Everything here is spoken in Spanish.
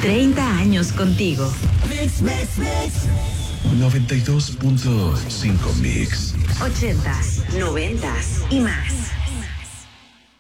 30 años contigo. Mix, mix, mix. 92.5 Mix. 80s, 90s y más.